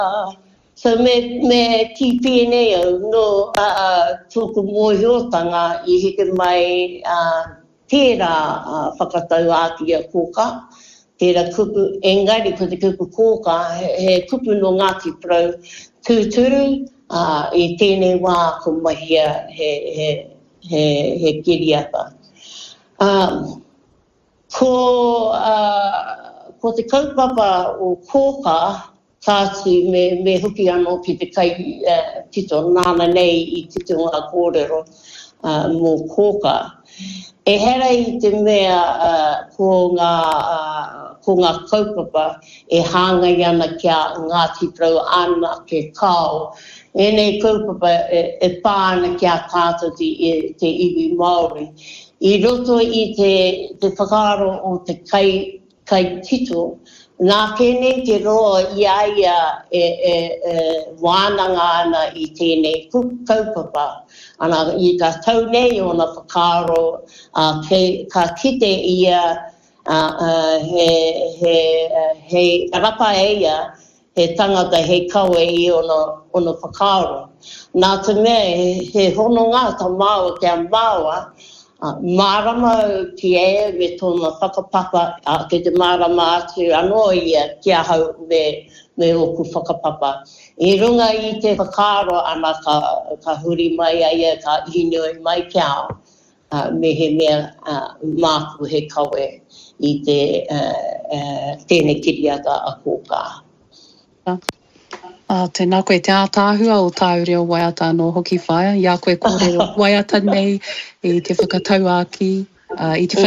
So me TPNA no tuku mohiotanga I hike mai tērā whakatau āti a kōka, tērā kupu, engari ko te kupu kōka, he kupu no Ngāti Porou tūturu I tēnei wā ko mahia he kiriata. Ko te kaupapa o kōka, tātu me huki anō ki te kai tito nāna nei I tito ngā kōrero mō kōka. E hera I te mea ko ngā kaupapa e hāngai ana kia Ngāti Porou ana ke kao. E nei kaupapa e pā ana kia tātou te iwi Māori. I roto I te whakaaro o te kai tito, nā kēnei te roa I aia wānanga ana I tēnei kaupapa. Ana I ka tau nei o na whakaaro, ka kite ia he rapa eia, he tangata he kaue I ono whakaaro. Nā te mea, he hono ngā ta māua kia māua, mārama ki e me tōna whakapapa, ke te mārama atu anō ia kia hau me oku whakapapa. I runga I te whakaaro ana ka huri mai aia, ka hinoi mai kia me he mea māku he kaue I tēnei kiriata a kōka. Tēnā koe te ātāhua o tāu reo waiata anō hoki whaia. Ia koe kōrero waiata nei I te whakatauaki, I te